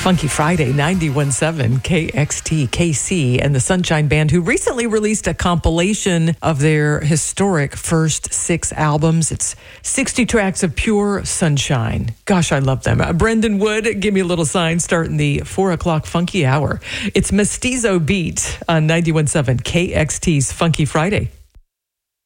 Funky Friday, 91.7 KXT, KC, and the Sunshine Band, who recently released a compilation of their historic first 6 albums. It's 60 tracks of pure sunshine. Gosh, I love them. Brendan Wood, give me a little sign, starting the 4 o'clock Funky Hour. It's Mestizo Beat on 91.7 KXT's Funky Friday.